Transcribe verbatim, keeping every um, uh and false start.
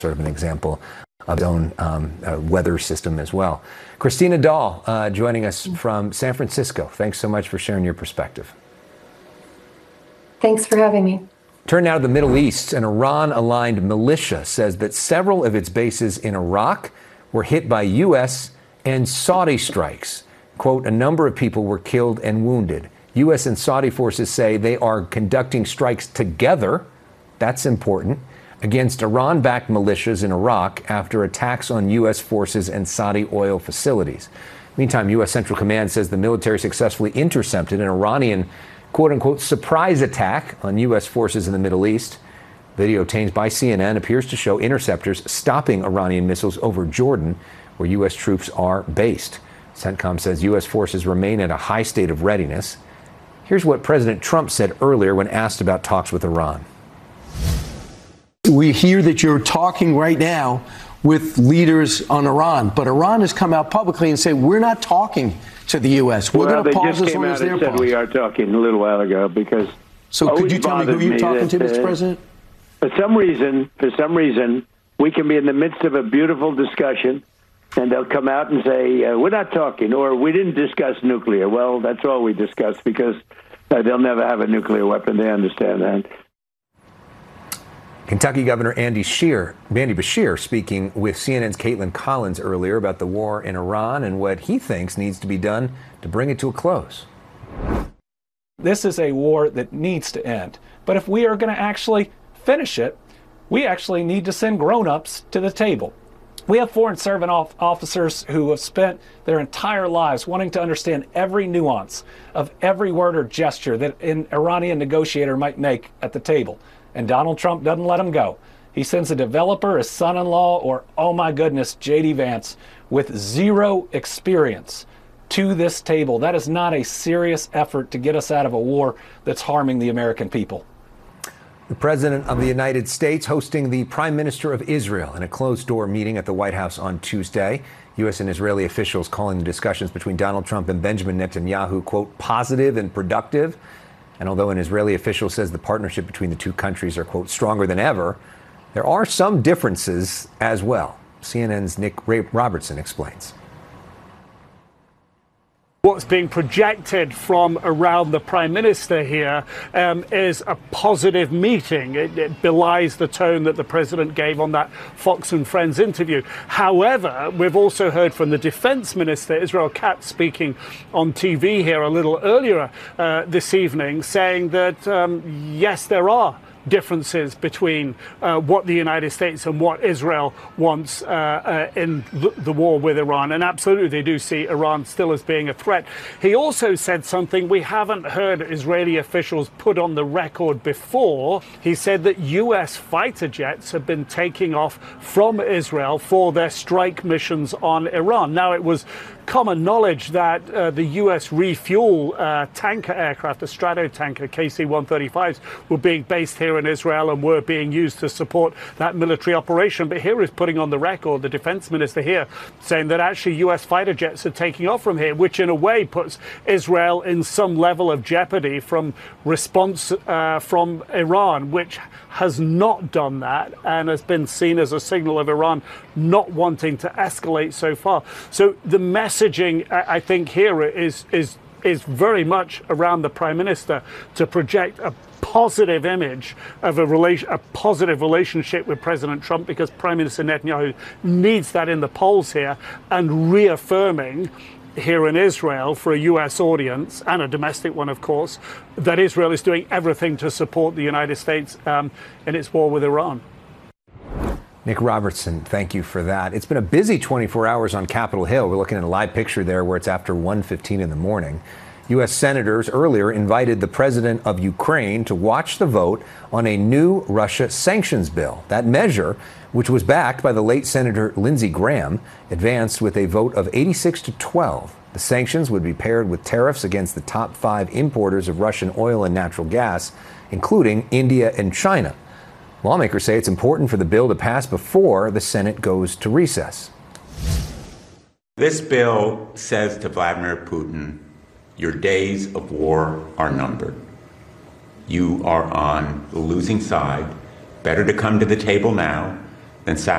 sort of an example of his own um, uh, weather system as well. Christina Dahl uh, joining us from San Francisco. Thanks so much for sharing your perspective. Thanks for having me. Turn now to the Middle East. An Iran-aligned militia says that several of its bases in Iraq were hit by U S and Saudi strikes. Quote, a number of people were killed and wounded. U S and Saudi forces say they are conducting strikes together. That's important. Against Iran-backed militias in Iraq after attacks on U S forces and Saudi oil facilities. Meantime, U S Central Command says the military successfully intercepted an Iranian quote-unquote surprise attack on U S forces in the Middle East. Video obtained by C N N appears to show interceptors stopping Iranian missiles over Jordan, where U S troops are based. CENTCOM says U S forces remain at a high state of readiness. Here's what President Trump said earlier when asked about talks with Iran. We hear that you're talking right now with leaders on Iran, but Iran has come out publicly and said, we're not talking to the U S. We're well, going to pause just as long as they're said we are talking a little while ago because. So could you tell me who you're talking to, Mister President? For some reason, for some reason, we can be in the midst of a beautiful discussion, and they'll come out and say, uh, we're not talking, or we didn't discuss nuclear. Well, that's all we discussed because uh, they'll never have a nuclear weapon. They understand that. Kentucky Governor Andy Scheer, Andy Beshear speaking with C N N's Caitlin Collins earlier about the war in Iran and what he thinks needs to be done to bring it to a close. This is a war that needs to end. But if we are going to actually finish it, we actually need to send grown-ups to the table. We have foreign service officers who have spent their entire lives wanting to understand every nuance of every word or gesture that an Iranian negotiator might make at the table. And Donald Trump doesn't let them go. He sends a developer, his son-in-law, or, oh my goodness, J D Vance, with zero experience to this table. That is not a serious effort to get us out of a war that's harming the American people. The President of the United States hosting the Prime Minister of Israel in a closed-door meeting at the White House on Tuesday. U S and Israeli officials calling the discussions between Donald Trump and Benjamin Netanyahu, quote, positive and productive. And although an Israeli official says the partnership between the two countries are, quote, stronger than ever, there are some differences as well. C N N's Nick Robertson explains. What's being projected from around the Prime Minister here um, is a positive meeting. It, it belies the tone that the President gave on that Fox and Friends interview. However, we've also heard from the Defense Minister, Israel Katz, speaking on T V here a little earlier uh, this evening, saying that, um, yes, there are differences between uh, what the United States and what Israel wants uh, uh, in the, the war with Iran. And absolutely, they do see Iran still as being a threat. He also said something we haven't heard Israeli officials put on the record before. He said that U S fighter jets have been taking off from Israel for their strike missions on Iran. Now, it was common knowledge that uh, the U S refuel uh, tanker aircraft, the Stratotanker K C one thirty-fives, were being based here in Israel and were being used to support that military operation. But here is putting on the record, the defense minister here, saying that actually U S fighter jets are taking off from here, which in a way puts Israel in some level of jeopardy from response uh, from Iran, which has not done that and has been seen as a signal of Iran not wanting to escalate so far. So the messaging, I think, here is is is very much around the Prime Minister to project a positive image of a relation, a positive relationship with President Trump, because Prime Minister Netanyahu needs that in the polls here, and reaffirming here in Israel for a U S audience and a domestic one, of course, that Israel is doing everything to support the United States um, in its war with Iran. Nick Robertson, thank you for that. It's been a busy twenty-four hours on Capitol Hill. We're looking at a live picture there where it's after one fifteen in the morning. U S senators earlier invited the president of Ukraine to watch the vote on a new Russia sanctions bill. That measure, which was backed by the late Senator Lindsey Graham, advanced with a vote of eighty-six to twelve. The sanctions would be paired with tariffs against the top five importers of Russian oil and natural gas, including India and China. Lawmakers say it's important for the bill to pass before the Senate goes to recess. This bill says to Vladimir Putin, your days of war are numbered. You are on the losing side. Better to come to the table now then